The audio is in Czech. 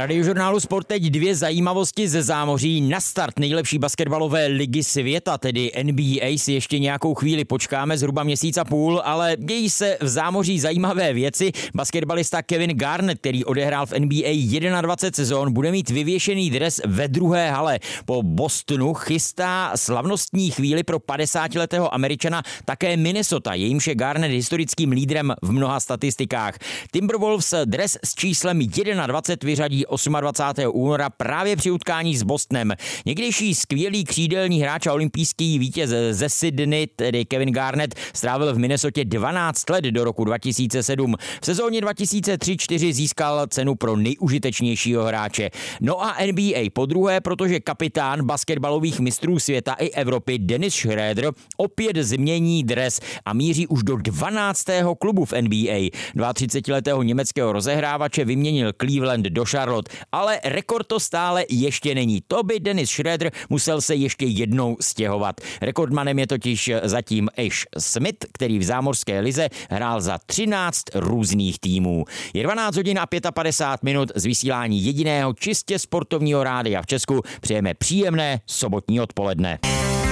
Radiožurnálu Sport teď dvě zajímavosti ze zámoří. Na start nejlepší basketbalové ligy světa, tedy NBA, si ještě nějakou chvíli počkáme, zhruba měsíc a půl, ale dějí se v zámoří zajímavé věci. Basketbalista Kevin Garnett, který odehrál v NBA 21 sezón, bude mít vyvěšený dres ve druhé hale. Po Bostonu chystá slavnostní chvíli pro 50letého Američana také Minnesota, jejímž je Garnett historickým lídrem v mnoha statistikách. Timberwolves dres s číslem 21 vyřadí 28. února právě při utkání s Bostonem. Někdejší skvělý křídelní hráč a olympijský vítěz ze Sydney, tedy Kevin Garnett, strávil v Minnesotě 12 let do roku 2007. V sezóně 2003-4 získal cenu pro nejužitečnějšího hráče. No a NBA podruhé, protože kapitán basketbalových mistrů světa i Evropy Dennis Schröder opět změní dres a míří už do 12. klubu v NBA. 32letého německého rozehrávače vyměnil Cleveland do Charlotte, ale rekord to stále ještě není. To by Dennis Schröder musel se ještě jednou stěhovat. Rekordmanem je totiž zatím Ash Smith, který v zámořské lize hrál za 13 různých týmů. Je 12 hodin a 55 minut z vysílání jediného čistě sportovního rádia v Česku. Přejeme příjemné sobotní odpoledne.